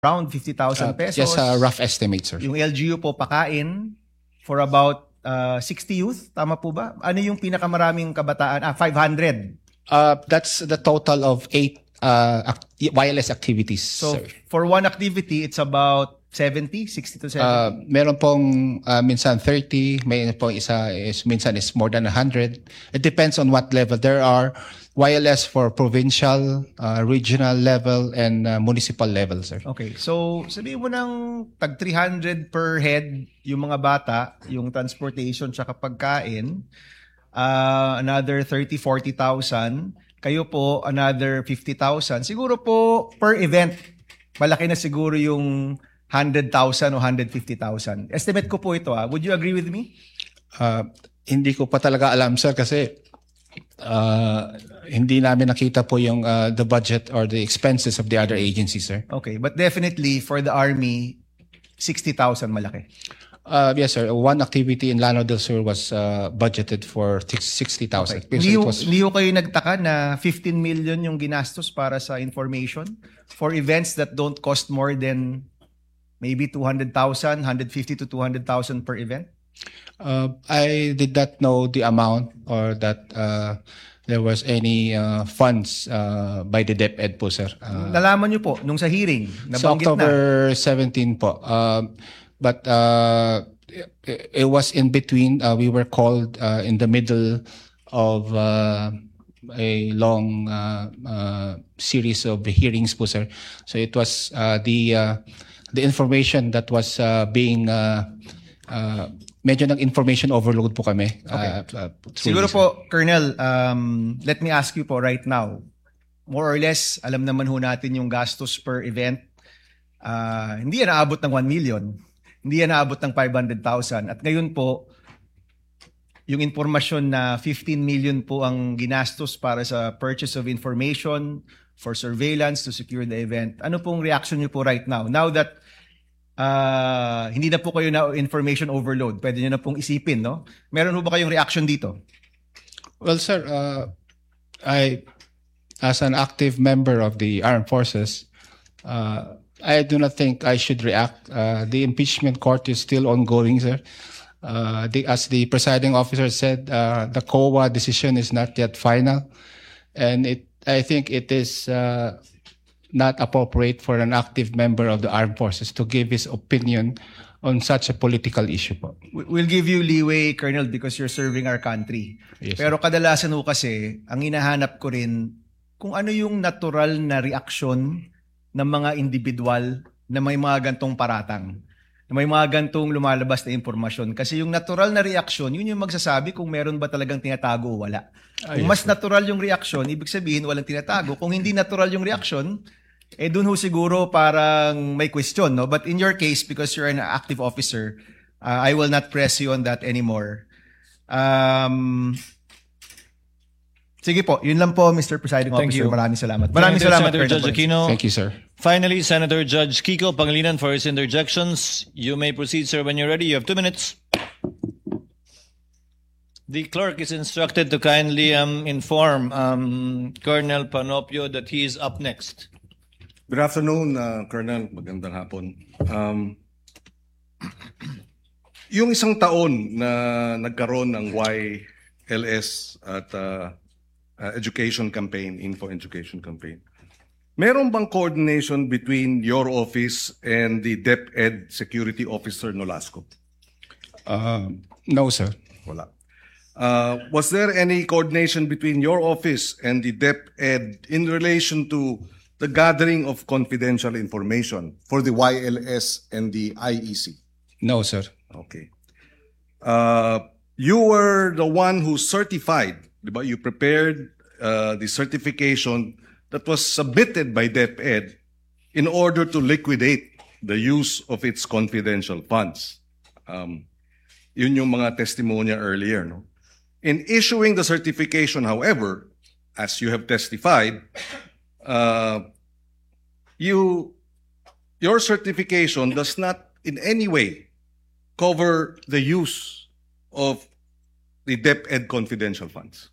around 50,000 pesos. Just a rough estimate, sir. Yung LGU po pakain for about 60 youth. Tama po ba? Ano yung pinakamaraming kabataan? 500. That's the total of 8 wireless activities, So sir. for one activity, it's about 60 to 70. Meron pong minsan 30, may pong isa is minsan is more than 100. It depends on what level. There are wireless for provincial, regional level, and municipal level, sir. Okay, so sabihin mo ng tag 300 per head yung mga bata, yung transportation tsaka pagkain, another 30-40,000. Kayo po, another 50,000. Siguro po per event, malaki na siguro yung 100,000 o 150,000. Estimate ko po ito. Would you agree with me? Hindi ko pa talaga alam, sir, kasi hindi namin nakita po yung the budget or the expenses of the other agencies, sir. Okay, but definitely for the Army, 60,000 malaki. Yes, sir. One activity in Lanao del Sur was budgeted for 60,000. Okay. Hindi ko kayo nagtaka na 15 million yung ginastos para sa information for events that don't cost more than maybe 200,000, 150 to 200,000 per event? I did not know the amount or that there was any funds by the DepEd po, sir. Nalaman niyo po nung sa hearing, Sa nabanggit October 17 po. But it was in between. We were called in the middle of a long series of hearings po, sir. So it was the information that was being medyo nag-information overload po kami. Okay. Siguro po, Colonel, let me ask you po right now, more or less, alam naman ho natin yung gastos per event. Hindi yan naabot ng 1 million. Hindi yan naabot ng 500,000. At ngayon po, yung impormasyon na 15 million po ang ginastos para sa purchase of information for surveillance to secure the event. Ano pong reaction niyo po right now? Now that hindi na po kayo na information overload, pwede niyo na pong isipin, no? Meron po ba kayong reaction dito? Well, sir, I, as an active member of the armed forces, I do not think I should react. The impeachment court is still ongoing, sir. As the presiding officer said, the COA decision is not yet final, and I think it is not appropriate for an active member of the armed forces to give his opinion on such a political issue po. We'll give you leeway, Colonel, because you're serving our country. Yes, pero kadalasan ho kasi, ang hinahanap ko rin, kung ano yung natural na reaksyon ng mga individual na may mga gantong paratang, na may mga gantong lumalabas na impormasyon. Kasi yung natural na reaksyon, yun yung magsasabi kung meron ba talagang tinatago o wala. Kung mas natural yung reaksyon, ibig sabihin walang tinatago. Kung hindi natural yung reaksyon, dun ho siguro parang may question, no? But in your case, because you're an active officer, I will not press you on that anymore. Sige po, yun lang po, Mr. Presiding Officer. Maraming salamat. Maraming salamat, Senator Judge Aquino. Thank you, sir. Finally, Senator Judge Kiko Pangilinan for his interjections. You may proceed, sir, when you're ready. You have 2 minutes. The clerk is instructed to kindly inform Colonel Panopio that he is up next. Good afternoon, Colonel. Magandang hapon. Yung isang taon na nagkaroon ng YLS at education campaign, info education campaign, meron bang coordination between your office and the DepEd Security Officer Nolasco? No, sir. Wala. Was there any coordination between your office and the DepEd in relation to the gathering of confidential information for the YLS and the IEC? No, sir. Okay. You were the one who certified, diba? You prepared the certification that was submitted by DepEd in order to liquidate the use of its confidential funds. Yun yung mga testimonya earlier, no? In issuing the certification, however, as you have testified, your certification does not in any way cover the use of the DepEd confidential funds.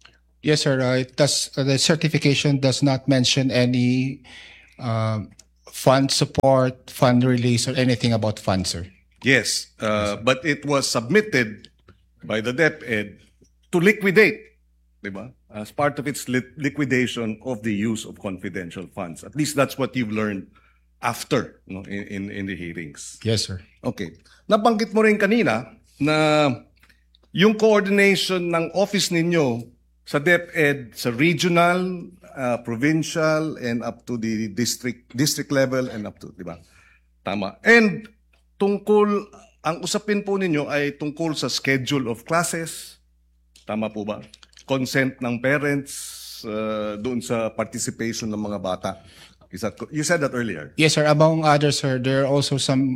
Yes, sir. It does. The certification does not mention any fund support, fund release, or anything about funds, sir. Yes, but it was submitted by the DepEd to liquidate, di ba? As part of its liquidation of the use of confidential funds. At least that's what you've learned after, no, in the hearings. Yes, sir. Okay. Nabanggit mo rin kanina na yung coordination ng office ninyo sa DepEd, sa regional, provincial, and up to the district level, and up to, di ba? Tama. And ang usapin po ninyo ay tungkol sa schedule of classes. Tama po ba? Consent ng parents doon sa participation ng mga bata. You said that earlier. Yes, sir. Among others, sir, there are also some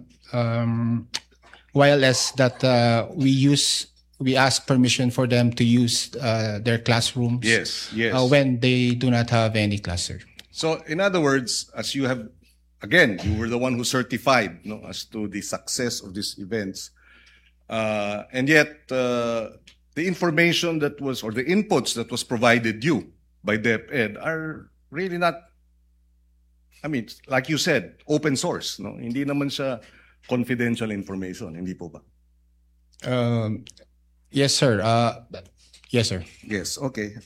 YLS that we ask permission for them to use their classrooms. Yes. When they do not have any class, sir. So, in other words, as you have, again, you were the one who certified, no, as to the success of these events. And yet, the information that was, or the inputs that was provided you by DepEd are really not, I mean, like you said, open source. No? Hindi naman siya confidential information. Hindi po ba? Yes, sir. Yes, sir. Yes, okay.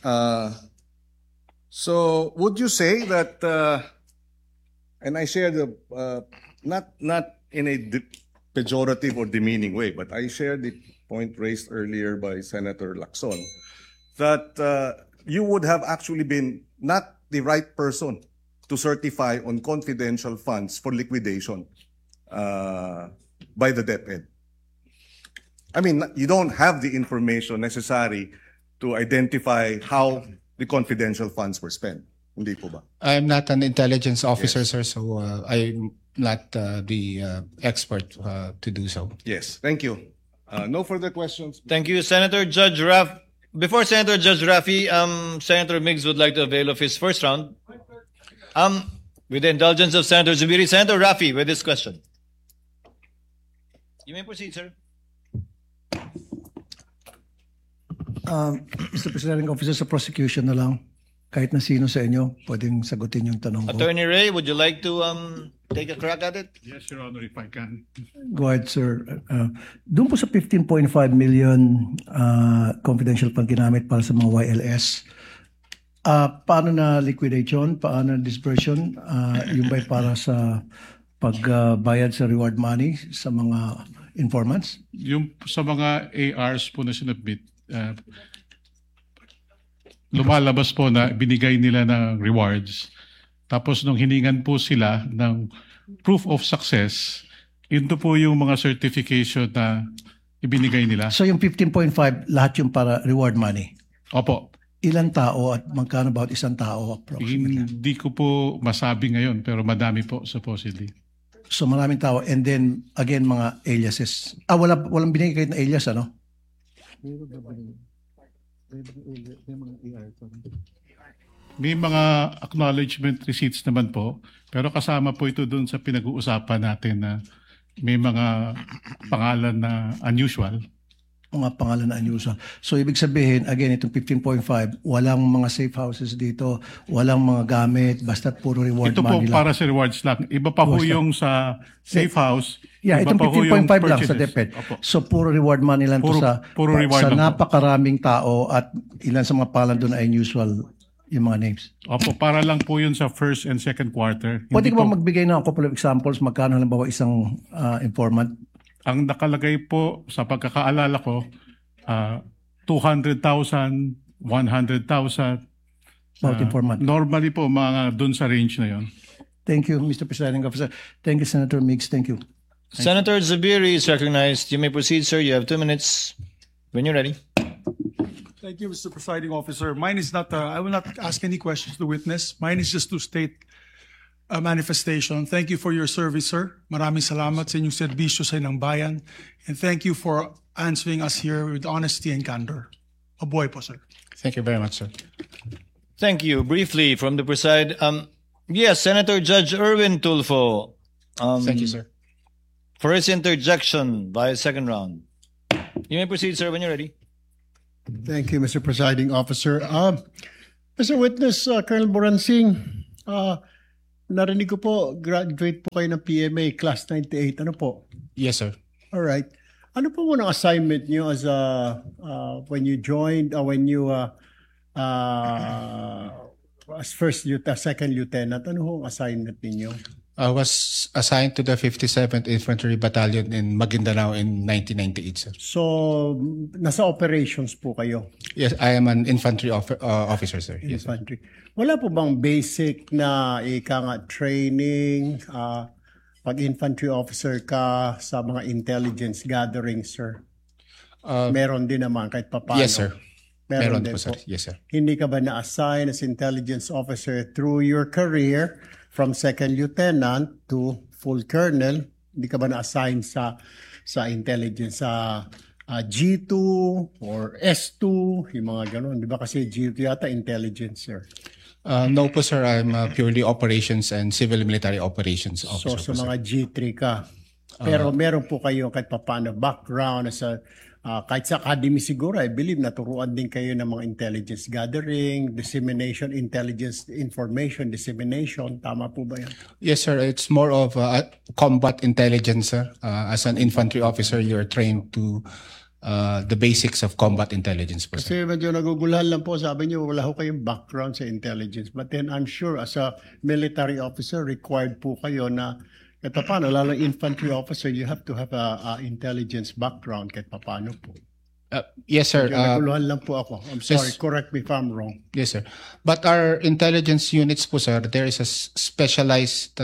So, would you say that, and I share the, not in a pejorative or demeaning way, but I share the point raised earlier by Senator Lacson, that you would have actually been not the right person to certify on confidential funds for liquidation by the DepEd. I mean, you don't have the information necessary to identify how the confidential funds were spent. Hindi po ba? I'm not an intelligence officer, sir, so I'm not the expert to do so. Yes, thank you. No further questions. Thank you, Senator Judge Raff. Before Senator Judge Raffi, Senator Miggs would like to avail of his first round. With the indulgence of Senator Zubiri, Senator Raffi with this question. You may proceed, sir. Mr. Presiding Officer, sa prosecution na lang, kahit na sino sa inyo, pwedeng sagutin yung tanong ko. Attorney Ray, would you like to take a crack at it? Yes, Your Honor, if I can. Go ahead, sir. Doon po sa 15.5 million confidential fund ginamit para sa mga YLS, paano na liquidate yun? Paano na dispersion? Yung ba'y para sa pagbayad sa reward money sa mga informants? Yung sa mga ARs po na sinabit, lumalabas po na binigay nila ng rewards. Tapos nung hiningan po sila ng proof of success, ito po yung mga certification na ibinigay nila. So yung 15.5, lahat yung para reward money? Opo. Ilang tao at magkano about isang tao approximately? Hindi ko po masabi ngayon pero madami po supposedly. So maraming tao and then again mga aliases. Walang binigay kahit na alias, ano? May mga acknowledgement receipts naman po, pero kasama po ito doon sa pinag-uusapan natin na may mga pangalan na unusual. Mga pangalan na unusual. So ibig sabihin, again, itong 15.5, walang mga safe houses dito, walang mga gamit, basta't puro reward ito money po lang. para sa rewards lang. Iba pa po yung sa safe house. Yeah, iba itong pa po yung 15.5 lang sa purchases. DepEd. Opo. So puro reward money lang to Puro reward sa lang po. napakaraming tao at ilan sa mga pangalan doon ay unusual yung mga names. Opo, para lang po yun sa first and second quarter. Pwede Hindi ko ba po, magbigay ng a couple of examples, magkano halimbawa isang informant? ang nakalagay po sa pagkakaalala ko, 200,000, 100,000. About informant. Normally po, mga dun sa range na yon. Thank you, Mr. Presiding Officer. Thank you, Senator Miggs. Thank you. Senator Zubiri is recognized. You may proceed, sir. You have 2 minutes when you're ready. Thank you, Mr. Presiding Officer. Mine is not, I will not ask any questions to the witness. Mine is just to state a manifestation. Thank you for your service, sir. Maraming salamat sa inyong serbisyo sa inang bayan. And thank you for answering us here with honesty and candor. Mabuhay po, sir. Thank you very much, sir. Thank you. Briefly from the preside. Yes, Senator Judge Erwin Tulfo. Thank you, sir. For his interjection by second round. You may proceed, sir, when you're ready. Thank you, Mr. Presiding Officer. Mr. Witness, Colonel Boransing, narinig ko po, graduate po kayo ng PMA, Class 98. Ano po? Yes, sir. All right. Ano po unang assignment nyo as when you joined, as second lieutenant? Ano ho ang assignment ninyo? I was assigned to the 57th Infantry Battalion in Maguindanao in 1998, sir. So, nasa operations po kayo? Yes, I am an infantry officer, sir. Yes, sir. Infantry. Wala po bang basic na training pag infantry officer ka sa mga intelligence gathering, sir? Meron din naman kahit papaano. Yes, sir. Meron din po, sir. Yes, sir. Hindi ka ba na-assign as intelligence officer through your career from second lieutenant to full colonel? Hindi ka ba na-assign sa intelligence sa G2 or S2, yung mga ganun? Di ba kasi G2 yata intelligence, sir? No po, sir. I'm purely operations and civil military operations officer. So, sa po, mga G3 ka. Pero meron po kayo kahit paano background sa kahit sa academy siguro, I believe naturuan din kayo ng mga intelligence gathering, dissemination, intelligence information dissemination. Tama po ba yan? Yes, sir. It's more of combat intelligence, sir. As an infantry officer, you're trained to the basics of combat intelligence po, sir. Kasi medyo nagugulahan lang po. Sabi niyo, wala ho kayong background sa intelligence. But then I'm sure as a military officer, required po kayo na kahit paano, lalo infantry officer, you have to have a intelligence background kahit paano po. Yes, sir. Naguluhan lang po ako. I'm sorry, yes. correct me if I'm wrong. Yes, sir. But our intelligence units po, sir, there is a specialized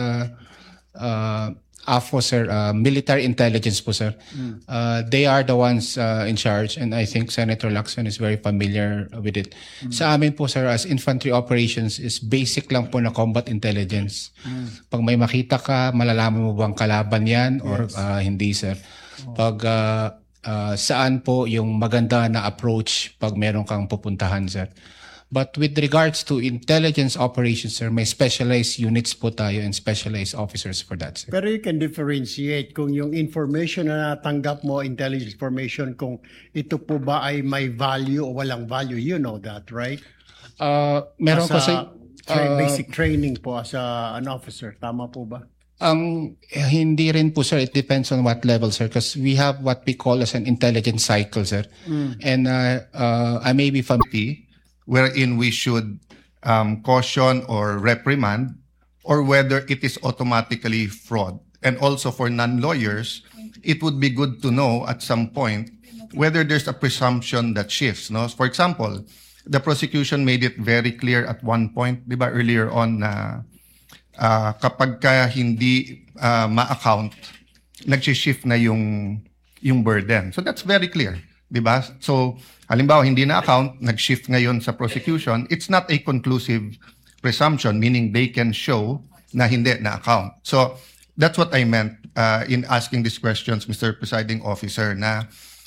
AFO, sir, military intelligence po, sir. They are the ones in charge, and I think Senator Lacson is very familiar with it. Sa amin po, sir, as infantry operations is basic lang po na combat intelligence. Pag may makita ka, malalaman mo bang kalaban yan or hindi, sir. Pag saan po yung maganda na approach pag meron kang pupuntahan, sir. But with regards to intelligence operations, sir, may specialized units po tayo and specialized officers for that, sir. Pero you can differentiate kung yung information na natanggap mo, intelligence information, kung ito po ba ay may value o walang value. You know that, right? Meron kasi basic training po as an officer. Tama po ba? Hindi rin po, sir. It depends on what level, sir. Because we have what we call as an intelligence cycle, sir. And I may be familiar wherein we should caution or reprimand, or whether it is automatically fraud. And also for non-lawyers, it would be good to know at some point whether there's a presumption that shifts. No? For example, the prosecution made it very clear at one point, di ba, earlier on na kapag ka hindi ma-account, nag-shift na yung burden. So that's very clear. Diba? So, halimbawa, hindi na account, nag-shift ngayon sa prosecution, it's not a conclusive presumption, meaning they can show na hindi na account. So, that's what I meant in asking these questions, Mr. Presiding Officer, na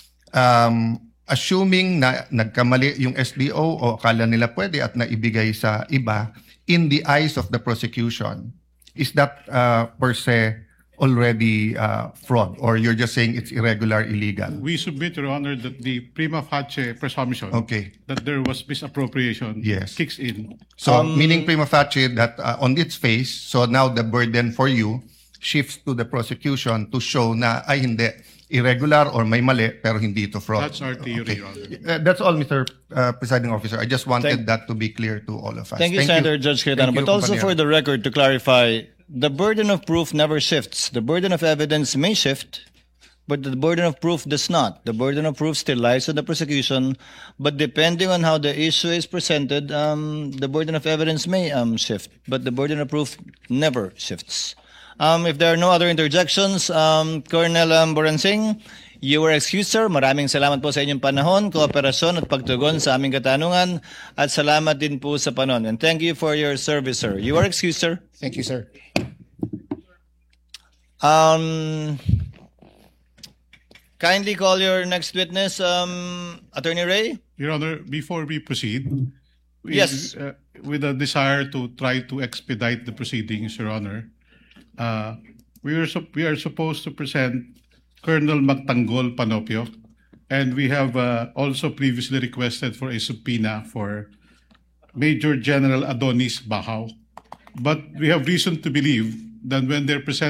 assuming na nagkamali yung SDO o akala nila pwede at naibigay sa iba, in the eyes of the prosecution, is that per se already fraud, or you're just saying it's irregular, illegal? We submit, Your Honor, that the prima facie presumption that there was misappropriation kicks in. So, meaning prima facie that on its face, so now the burden for you shifts to the prosecution to show na ay hindi, irregular or may mali pero hindi ito fraud. That's our theory, Your Honor. That's all, Mr. Presiding Officer. I just wanted that to be clear to all of us. Thank you, Senator Judge Cayetano. But also for the record, to clarify, the burden of proof never shifts. The burden of evidence may shift, but the burden of proof does not. The burden of proof still lies with the prosecution, but depending on how the issue is presented, the burden of evidence may shift, but the burden of proof never shifts. If there are no other interjections, Colonel Boransing, you were excused, sir. Maraming salamat po sa inyong panahon, kooperasyon at pagtugon sa aming katanungan, at salamat din po sa panon. And thank you for your service, sir. You are excused, sir. Thank you, sir. Kindly call your next witness, Attorney Ray. Your Honor, before we proceed, Yes. With a desire to try to expedite the proceedings, Your Honor, we are supposed to present Colonel Magtanggol Panopio, and we have also previously requested for a subpoena for Major General Adonis Bahaw. But we have reason to believe that when they're presented